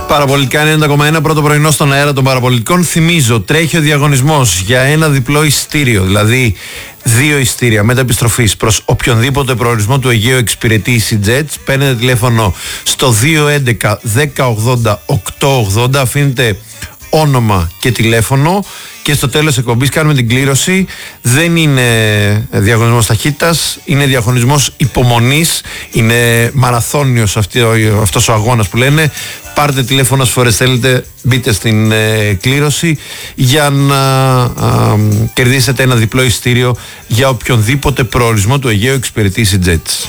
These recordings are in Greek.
Παραπολιτικά 90,1, πρώτο πρωινό στον αέρα των Παραπολιτικών. Θυμίζω, τρέχει ο διαγωνισμός για ένα διπλό εισιτήριο, δηλαδή 2 εισιτήρια μεταεπιστροφής προς οποιονδήποτε προορισμό του Αιγαίου εξυπηρετεί η EasyJet. Παίρνετε τηλέφωνο στο 211 1080 880, αφήνετε όνομα και τηλέφωνο και στο τέλος εκπομπής κάνουμε την κλήρωση. Δεν είναι διαγωνισμός ταχύτητας, είναι διαγωνισμός υπομονής, είναι μαραθώνιος αυτός ο αγώνας που λένε. Πάρτε τηλέφωνο όσες φορές θέλετε, μπείτε στην κλήρωση για να κερδίσετε ένα διπλό εισιτήριο για οποιονδήποτε προορισμό του Αιγαίου εξυπηρετεί η EasyJet.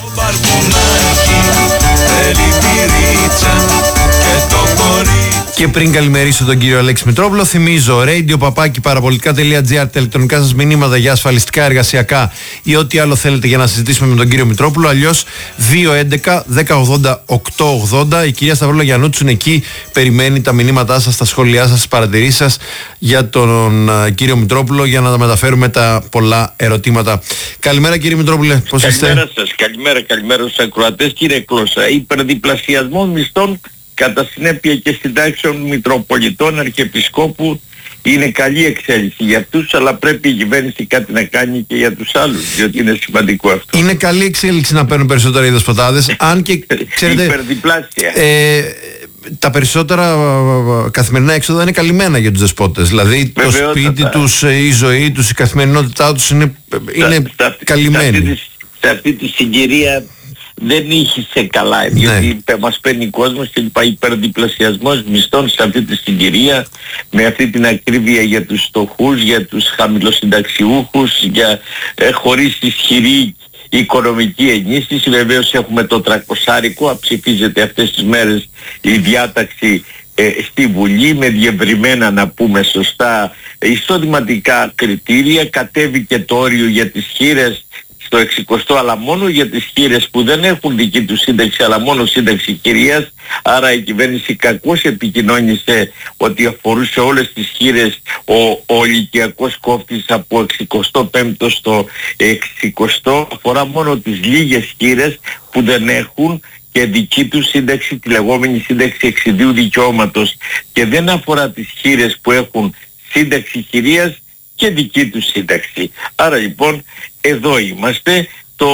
Και πριν καλημερίσω τον κύριο Αλέξη Μητρόπουλο, θυμίζω radio@parapolitica.gr, τα ηλεκτρονικά σας μηνύματα για ασφαλιστικά, εργασιακά ή ό,τι άλλο θέλετε για να συζητήσουμε με τον κύριο Μητρόπουλο. Αλλιώς 211 1080 880. Η κυρία Σταυρούλα Γιαννούτσου είναι εκεί, περιμένει τα μηνύματά σας, τα σχόλιά σας, τις παρατηρήσεις σας για τον κύριο Μητρόπουλο για να τα μεταφέρουμε τα πολλά ερωτήματα. Καλημέρα κύριε Μητρόπουλε, πώς είστε? Καλημέρα σας, καλημέρα στους ακροατές κύριε Κλώσσα. Υπερδιπλασιασμό μισθών κατά συνέπεια και συντάξεων Μητροπολιτών Αρχιεπισκόπου είναι καλή εξέλιξη για αυτούς, αλλά πρέπει η κυβέρνηση κάτι να κάνει και για τους άλλους, διότι είναι σημαντικό αυτό. Είναι καλή εξέλιξη να παίρνουν περισσότερα οι δεσποτάδες, αν και ξέρετε, υπερδιπλάσια. Τα περισσότερα καθημερινά έξοδα είναι καλυμμένα για τους δεσπότες. Δηλαδή το σπίτι τους, η ζωή τους, η καθημερινότητά τους είναι καλυμμένη. Σε αυτή τη συγκυρία δεν είχε καλά, διότι μας παίρνει κόσμος και υπερδιπλασιασμός μισθών σε αυτή τη συγκυρία, με αυτή την ακρίβεια για τους φτωχούς, για τους χαμηλοσυνταξιούχους, χωρίς ισχυρή οικονομική ενίσχυση. Βεβαίως έχουμε το 300, ψηφίζεται αυτές τις μέρες η διάταξη στη Βουλή με διευρυμένα, να πούμε σωστά, εισοδηματικά κριτήρια. Κατέβηκε το όριο για τις χήρες στο 60, αλλά μόνο για τις χήρες που δεν έχουν δική τους σύνταξη, αλλά μόνο σύνταξη κυρίας. Άρα η κυβέρνηση κακώς επικοινώνησε ότι αφορούσε όλες τις χήρες. Ο ηλικιακός κόφτης από 65ο στο 60 αφορά μόνο τις λίγες χήρες που δεν έχουν και δική τους σύνταξη, τη λεγόμενη σύνταξη εξιδίου δικαιώματος, και δεν αφορά τις χήρες που έχουν σύνταξη κυρίας και δική τους σύνταξη. Άρα λοιπόν εδώ είμαστε. Το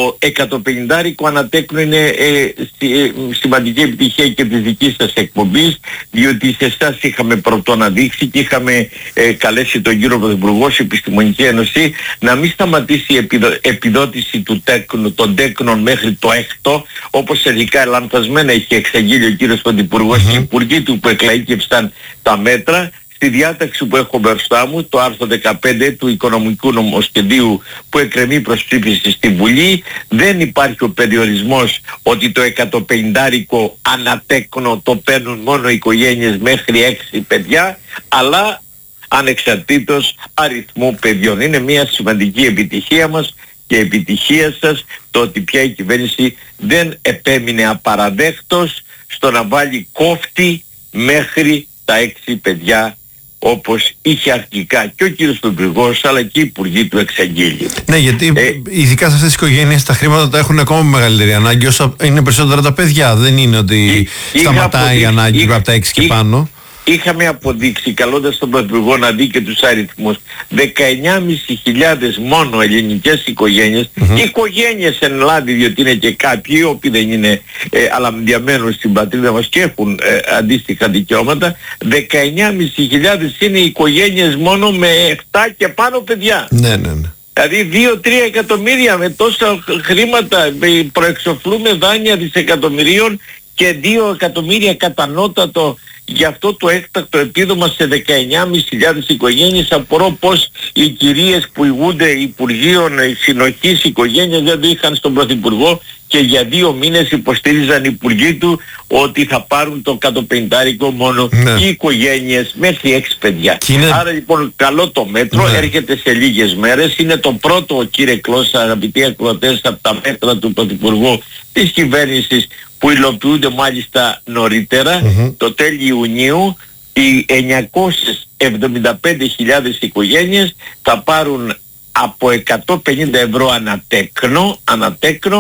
150 ανατέκνο είναι σημαντική επιτυχία και της δικής σας εκπομπής, διότι σε εσάς είχαμε πρωτοαναδείξει και είχαμε καλέσει τον κύριο Πρωθυπουργό σε Επιστημονική Ένωση να μην σταματήσει η επιδότηση των τέκνων μέχρι το 6ο, όπως ειδικά λανθασμένα είχε εξαγγείλει ο κύριος Πρωθυπουργός και οι υπουργοί του που εκλαΐκευσαν τα μέτρα. Στη διάταξη που έχω μπροστά μου, το άρθρο 15 του Οικονομικού Νομοσχεδίου που εκκρεμεί προς ψήφιση στη Βουλή, δεν υπάρχει ο περιορισμός ότι το 150 ανατέκνο το παίρνουν μόνο οικογένειες μέχρι 6 παιδιά, αλλά ανεξαρτήτως αριθμού παιδιών. Είναι μια σημαντική επιτυχία μας και επιτυχία σας το ότι πια η κυβέρνηση δεν επέμεινε απαραδέκτος στο να βάλει κόφτη μέχρι τα 6 παιδιά, όπως είχε αρχικά και ο κύριος Πρωθυπουργός αλλά και οι υπουργοί του εξαγγείλει. Ναι, γιατί ειδικά σε αυτές τις οικογένειες τα χρήματα τα έχουν ακόμα μεγαλύτερη ανάγκη όσο είναι περισσότερα τα παιδιά. Δεν είναι ότι σταματάει η ανάγκη από τα 6 και πάνω. Είχαμε αποδείξει, καλώντας τον Πρωθυπουργό να δει και τους αριθμούς, 19.500 μόνο ελληνικές οικογένειες, οικογένειες εν λάδι, διότι είναι και κάποιοι οι οποίοι δεν είναι αλλά διαμένουν στην πατρίδα μας και έχουν αντίστοιχα δικαιώματα. 19.500 είναι οικογένειες μόνο με 7 και πάνω παιδιά. Ναι. Δηλαδή 2-3 εκατομμύρια με τόσα χρήματα, προεξοφλούμε δάνεια δισεκατομμυρίων και 2 εκατομμύρια κατανότατο για αυτό το έκτακτο επίδομα σε 19.500 οικογένειες. Απορώ πως οι κυρίες που ηγούνται Υπουργείων Συνοχής οικογένειας δεν το είχαν στον Πρωθυπουργό και για 2 μήνες υποστήριζαν οι υπουργοί του ότι θα πάρουν το 150 μόνο οι οικογένειες μέχρι 6 παιδιά. Άρα λοιπόν καλό το μέτρο, έρχεται σε λίγες μέρες. Είναι το πρώτο, κύριε Κλώσσα, αγαπητοί ακροατές, από τα μέτρα του Πρωθυπουργού της κυβέρνησης που υλοποιούνται μάλιστα νωρίτερα. Το τέλη Ιουνίου οι 975.000 οικογένειες θα πάρουν από 150 ευρώ ανατέκνο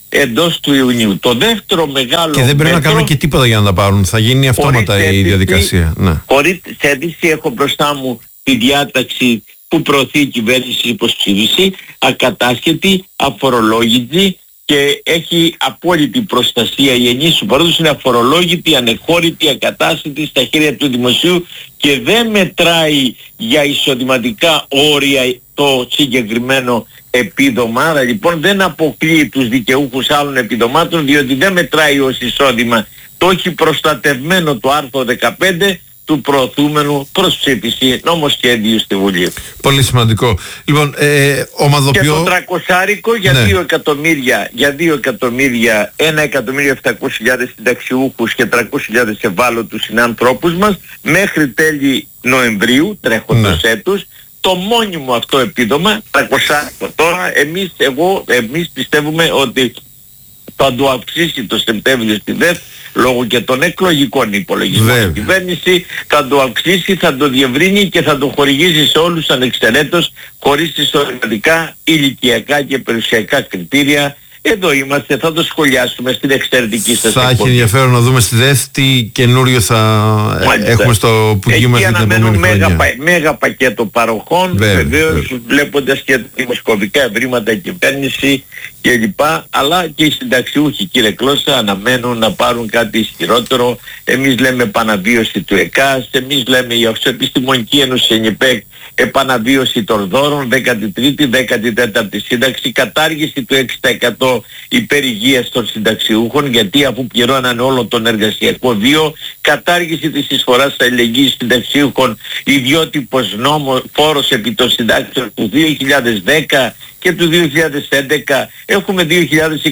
εντός του Ιουνίου. Το δεύτερο μεγάλο και δεν πρέπει να κάνουν και τίποτα για να τα πάρουν. Θα γίνει αυτόματα η διαδικασία. Ναι. Χωρίς αίτηση, έχω μπροστά μου τη διάταξη που προωθεί η κυβέρνηση υποψήφιση, ακατάσχετη, αφορολόγητη και έχει απόλυτη προστασία. Η ενίσχυση παράδοση είναι αφορολόγητη, ανεχώρητη, ακατάσχετη στα χέρια του δημοσίου και δεν μετράει για εισοδηματικά όρια το συγκεκριμένο επίδομα. Άρα λοιπόν δεν αποκλείει τους δικαιούχους άλλων επιδομάτων, διότι δεν μετράει ως εισόδημα. Το έχει προστατευμένο το άρθρο 15 του προωθούμενου προς ψήφιση νομοσχέδιου στη Βουλή. Πολύ σημαντικό. Λοιπόν, ομαδοποιώ... Και το τρακοσάρικο για 2 εκατομμύρια, για 2 εκατομμύρια, 1.700.000 συνταξιούχους και 300.000 ευάλωτους συνανθρώπους μας μέχρι τέλη Νοεμβρίου τρέχοντος έτους, το μόνιμο αυτό επίδομα, τρακοσάρικο. Τώρα εμείς πιστεύουμε ότι θα το αυξήσει το Σεπτέμβριο στη ΔΕΘ λόγω και των εκλογικών υπολογισμών. Η κυβέρνηση θα το αυξήσει, θα το διευρύνει και θα το χορηγήσει σε όλους ανεξαιρέτως, χωρίς εισοδηματικά, ηλικιακά και περιουσιακά κριτήρια. Εδώ είμαστε, θα το σχολιάσουμε στην εξαιρετική σας εκπομπή. Θα έχει ενδιαφέρον να δούμε στη ΔΕΘ τι καινούριο θα έχουμε στο Υπουργείο μας την επόμενη χρονιά. Μέγα πακέτο παροχών, βεβαίως βλέποντας και δημοσκοπικά ευρήματα κυβέρνηση κλπ. Αλλά και οι συνταξιούχοι, κύριε Κλώσσα, αναμένουν να πάρουν κάτι ισχυρότερο. Εμείς λέμε επαναβίωση του ΕΚΑΣ, εμείς λέμε η Επιστημονική Ένωση ΕΝΙΠΕΚ επαναβίωση των δώρων, 13η, 14η σύνταξη, κατάργηση του 6% υπερηγείας των συνταξιούχων, γιατί αφού πληρώνανε όλο τον εργασιακό βίο, κατάργηση της εισφοράς αλληλεγγύης συνταξιούχων, ιδιότυπος φόρος επί των συντάξεων του 2010 και του 2011, έχουμε 2026,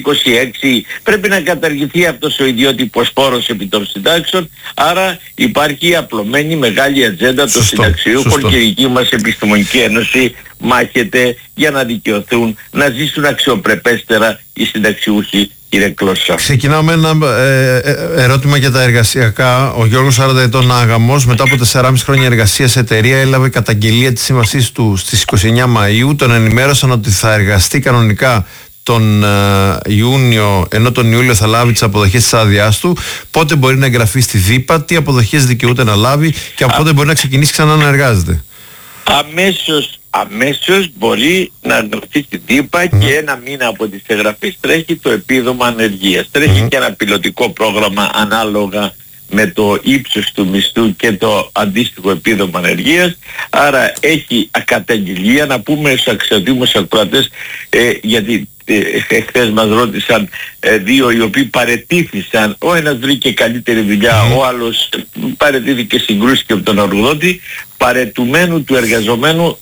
πρέπει να καταργηθεί αυτός ο ιδιότυπος φόρος επί των συντάξεων, άρα υπάρχει απλωμένη μεγάλη ατζέντα των συνταξιούχων και η δική μας Επιστημονική Ένωση μάχεται για να δικαιωθούν, να ζήσουν αξιοπρεπέστερα οι συνταξιούχοι, κύριε Κλώσσα. Ξεκινάω με ένα ερώτημα για τα εργασιακά. Ο Γιώργος 40 ετών άγαμος, μετά από 4,5 χρόνια εργασίας σε εταιρεία, έλαβε καταγγελία της σύμβασής του στις 29 Μαΐου. Τον ενημέρωσαν ότι θα εργαστεί κανονικά τον Ιούνιο, ενώ τον Ιούλιο θα λάβει τις αποδοχές της άδειάς του. Πότε μπορεί να εγγραφεί στη ΔΥΠΑ, τι αποδοχές δικαιούται να λάβει και από πότε μπορεί να ξεκινήσει ξανά να εργάζεται? Αμέσως μπορεί να εγγραφεί στη ΔΥΠΑ και ένα μήνα από τις εγγραφές τρέχει το επίδομα ανεργίας. Τρέχει και ένα πιλωτικό πρόγραμμα ανάλογα με το ύψος του μισθού και το αντίστοιχο επίδομα ανεργίας. Άρα έχει καταγγελία, να πούμε στους αξιωτήμους ακροατές, γιατί χθες μας ρώτησαν δύο οι οποίοι παρετήθησαν, ο ένας βρήκε καλύτερη δουλειά, ο άλλος παρετήθηκε συγκρούσεις και από τον εργοδότη, παρετουμένου του εργαζομένου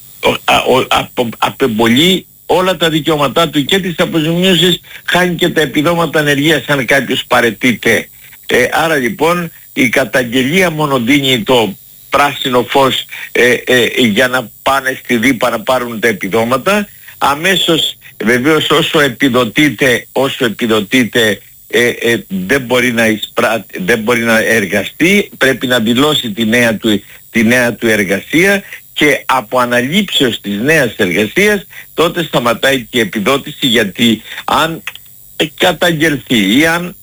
απεμπολεί όλα τα δικαιώματά του και τις αποζημιώσεις, χάνει και τα επιδόματα ανεργίας αν κάποιος παρετείται. Άρα λοιπόν η καταγγελία μόνο δίνει το πράσινο φως για να πάνε στη ΔΥΠΑ να πάρουν τα επιδόματα. Αμέσως βεβαίως όσο επιδοτείται δεν μπορεί να εργαστεί, πρέπει να δηλώσει τη νέα του εργασία και από αναλήψεως της νέας εργασίας τότε σταματάει και η επιδότηση, γιατί αν καταγγελθεί ή αν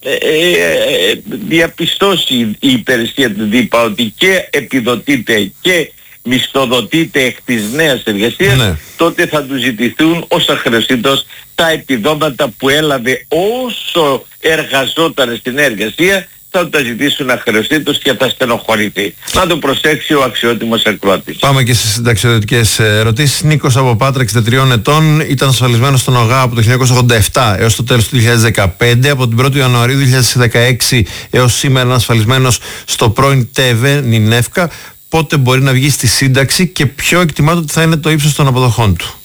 διαπιστώσει η υπηρεσία του ΔΥΠΑ ότι και επιδοτείται και μισθοδοτείται εκ της νέας εργασίας, τότε θα του ζητηθούν ως αχρεωστήτως τα επιδόματα που έλαβε όσο εργαζόταν στην εργασία, θα τα ζητήσουν αχρεωστήτως και θα στενοχωρηθεί. Να το προσέξει ο αξιότιμος ακροατής. Πάμε και στις συνταξιοδοτικές ερωτήσεις. Νίκος από Πάτρα, 63 ετών, ήταν ασφαλισμένος στον ΟΓΑ από το 1987 έως το τέλος του 2015. Από την 1η Ιανουαρίου 2016 έως σήμερα είναι ασφαλισμένος στο πρώην ΤΕΒΕ Νινεύκα. Πότε μπορεί να βγει στη σύνταξη και ποιο εκτιμάται ότι θα είναι το ύψος των αποδοχών του?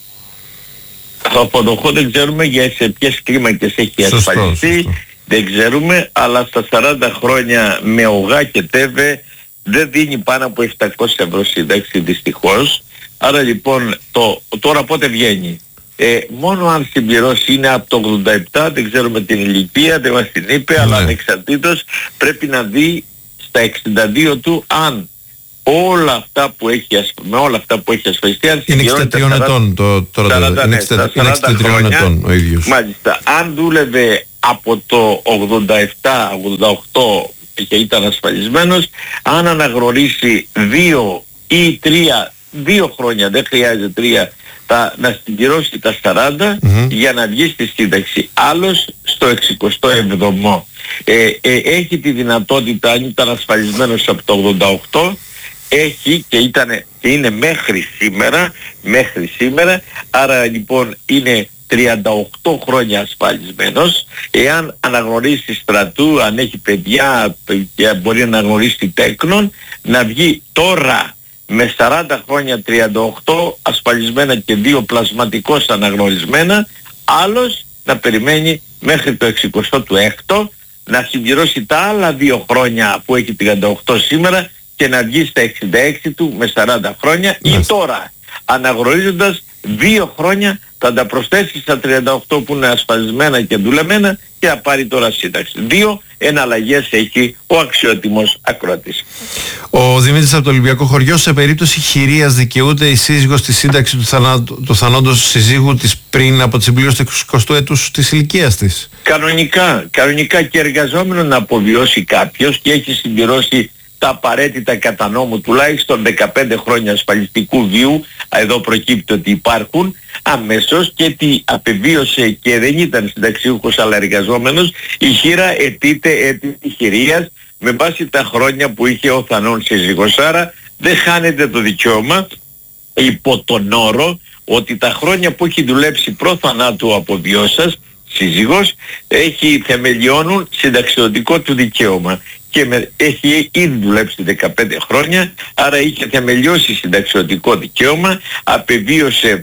Το αποδοχό δεν ξέρουμε σε ποιες κλίμακες έχει ασφαλιστεί. Δεν ξέρουμε, αλλά στα 40 χρόνια με ΟΓΑ και ΤΕΒΕ δεν δίνει πάνω από 700 ευρώ σύνταξη δυστυχώς. Άρα λοιπόν τώρα πότε βγαίνει? Μόνο αν συμπληρώσει, είναι από το 87, δεν ξέρουμε την ηλικία, δεν μας την είπε, αλλά ανεξαρτήτως πρέπει να δει στα 62 του αν όλα αυτά που έχει, με όλα αυτά που έχει ασφαλιστεί, αν είναι 63 ετών τώρα, είναι 63 ετών ο ίδιος. Μάλιστα, αν δούλευε από το 87-88 και ήταν ασφαλισμένος, αν αναγνωρίσει 2 ή 2 χρόνια, δεν χρειάζεται 3, να συμπληρώσει τα 40 για να βγει στη σύνταξη. Άλλος στο 67ο έχει τη δυνατότητα, αν ήταν ασφαλισμένος από το 88, έχει και είναι μέχρι σήμερα, άρα λοιπόν είναι 38 χρόνια ασφαλισμένος. Εάν αναγνωρίσει στρατού, αν έχει παιδιά και μπορεί να αναγνωρίσει τέκνον, να βγει τώρα με 40 χρόνια 38 ασφαλισμένα και 2 πλασματικώς αναγνωρισμένα, άλλος να περιμένει μέχρι το 66ο να συμπληρώσει τα άλλα 2 χρόνια που έχει 38 σήμερα και να βγει στα 66 του με 40 χρόνια ή τώρα αναγνωρίζοντας 2 χρόνια θα τα προσθέσει στα 38 που είναι ασφαλισμένα και δουλεμένα και θα πάρει τώρα σύνταξη. 2 εναλλαγές έχει ο αξιότιμος ακροατής. Ο Δημήτρης από το Ολυμπιακό Χωριό, σε περίπτωση χειρίας δικαιούται η σύζυγος στη σύνταξη του θανόντος συζύγου της πριν από τη συμπλήρωση του 20ου έτους της ηλικίας της? Κανονικά και εργαζόμενο να αποβιώσει κάποιος και έχει συμπληρώσει τα απαραίτητα κατά νόμου τουλάχιστον 15 χρόνια ασφαλιστικού βίου, εδώ προκύπτει ότι υπάρχουν, αμέσως, και τι απεβίωσε και δεν ήταν συνταξιούχος αλλά εργαζόμενος, η χείρα αιτείται αίτηση χειρίας με βάση τα χρόνια που είχε ο θανόν σύζυγος. Άρα δεν χάνεται το δικαίωμα υπό τον όρο ότι τα χρόνια που έχει δουλέψει προ θανάτου ο αποβιώσας σύζυγος θεμελιώνουν συνταξιωτικό του δικαίωμα και έχει ήδη δουλέψει 15 χρόνια, άρα είχε θεμελιώσει συνταξιωτικό δικαίωμα, απεβίωσε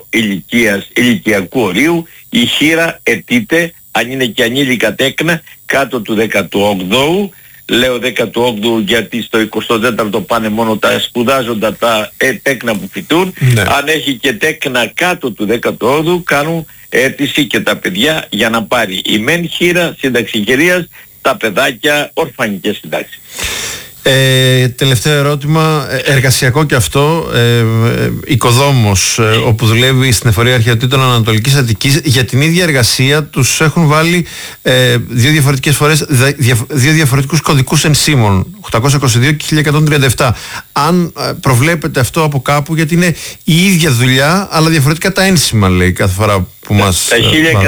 ηλικιακού ορίου, η χείρα αιτείται, αν είναι και ανήλικα τέκνα, κάτω του 18ου. Λέω 18ου γιατί στο 24ο πάνε μόνο τα σπουδάζοντα τα τέκνα που φοιτούν. Αν έχει και τέκνα κάτω του 18ου, κάνουν αίτηση και τα παιδιά για να πάρει η μεν χείρα σύνταξη χειρίας, τα παιδάκια ορφανικές συντάξεις. Τελευταίο ερώτημα, εργασιακό και αυτό, οικοδόμος, όπου δουλεύει στην Εφορία Αρχαιοτήτων Ανατολικής Αττικής, για την ίδια εργασία τους έχουν βάλει 2 διαφορετικές φορές 2 διαφορετικούς κωδικούς ενσύμων, 822 και 1137. Αν προβλέπετε αυτό από κάπου, γιατί είναι η ίδια δουλειά αλλά διαφορετικά τα ένσημα, λέει, κάθε φορά που μας... Τα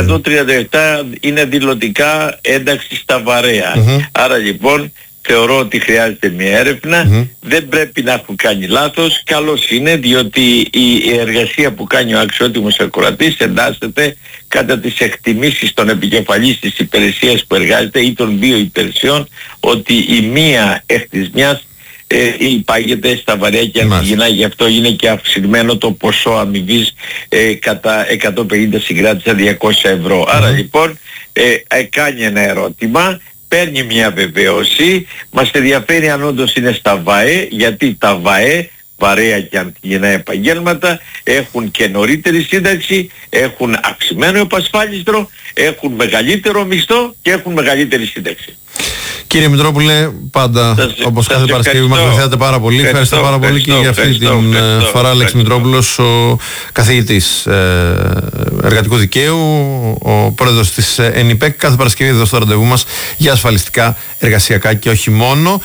1137 είναι δηλωτικά ένταξη στα βαρέα. Άρα λοιπόν θεωρώ ότι χρειάζεται μια έρευνα, δεν πρέπει να έχουν κάνει λάθος, καλώς είναι, διότι η εργασία που κάνει ο αξιότιμος ακροατής εντάσσεται κατά τις εκτιμήσεις των επικεφαλής της υπηρεσίας που εργάζεται ή των 2 υπηρεσιών, ότι η μία εκ της μιας υπάγεται στα βαρέα και αντιγυνά, γι' αυτό είναι και αυξημένο το ποσό αμοιβής κατά 150 συγκράτησα 200 ευρώ. Άρα λοιπόν κάνει ένα ερώτημα, παίρνει μια βεβαίωση, μας ενδιαφέρει αν όντως είναι στα ΒΑΕ, γιατί τα ΒΑΕ, βαρέα και αντιγενά επαγγέλματα, έχουν και νωρίτερη σύνταξη, έχουν αυξημένο επασφάλιστρο, έχουν μεγαλύτερο μισθό και έχουν μεγαλύτερη σύνταξη. Κύριε Μητρόπουλε, πάντα όπως κάθε Παρασκευή μας βοηθάτε πάρα πολύ. Ευχαριστώ πάρα πολύ και για αυτή την φορά. Αλέξη Μητρόπουλος, ο καθηγητής εργατικού δικαίου, ο πρόεδρος της ΕΝΙΠΕΚ, κάθε Παρασκευή εδώ στο ραντεβού μας για ασφαλιστικά, εργασιακά και όχι μόνο.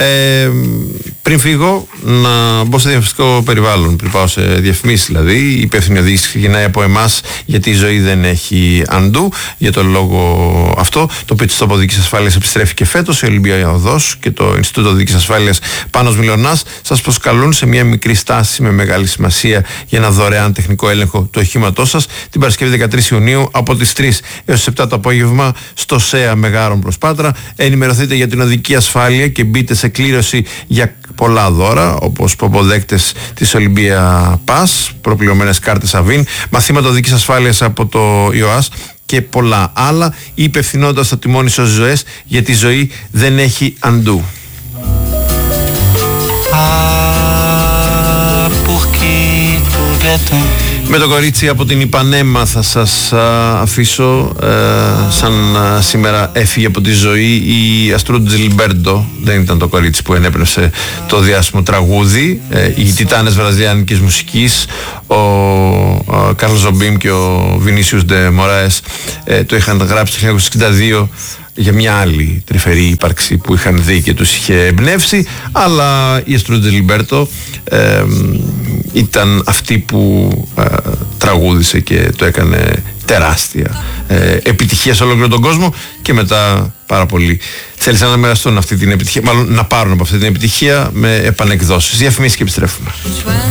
Πριν φύγω, να μπω σε διαφημιστικό περιβάλλον, πριν πάω σε διαφημίσεις δηλαδή. Η υπεύθυνη οδήγηση ξεκινάει από εμάς, γιατί η ζωή δεν έχει αντού. Για τον λόγο αυτό, το Pit Stop Οδικής Ασφάλειας επιστρέφει και φέτος. Η Ολυμπία Οδός και το Ινστιτούτο Οδικής Ασφάλειας Πάνος Μιλωνάς σας προσκαλούν σε μια μικρή στάση με μεγάλη σημασία για ένα δωρεάν τεχνικό έλεγχο του οχήματός σας την Παρασκευή 13 Ιουνίου από τις 3 έως τις 7 το απόγευμα στο ΣΕΑ Μεγάρων προς Πάτρα. Ενημερωθείτε για την οδική ασφάλεια και μπείτε σε κλήρωση για πολλά δώρα, όπως προποδέκτες της Olympia Pass, προπληρωμένες κάρτες Αβίν, μαθήματα οδικής ασφάλειας από το ΙΟΑΣ και πολλά άλλα. Η υπευθυνότητα στο τιμόνι στις ζωές, γιατί η ζωή δεν έχει αντού. Με το κορίτσι από την Ιπανέμα θα σας αφήσω. Σαν σήμερα έφυγε από τη ζωή η Αστρούντ Τζιλμπέρντο. Δεν ήταν το κορίτσι που ενέπνευσε το διάσημο τραγούδι. Οι τιτάνες βραζιλιάνικης μουσικής, ο Κάρλος Ζομπίμ και ο Βινίσιους Ντε Μωράες, το είχαν γράψει το 1962 για μια άλλη τρυφερή ύπαρξη που είχαν δει και τους είχε εμπνεύσει, αλλά η Αστρούντ Τζιλμπέρντο ήταν αυτή που τραγούδισε και το έκανε τεράστια επιτυχία σε ολόκληρο τον κόσμο, και μετά πάρα πολλοί θέλησαν να μοιραστούν αυτή την επιτυχία, μάλλον να πάρουν από αυτή την επιτυχία με επανεκδόσεις. Διαφημίσεις και επιστρέφουμε.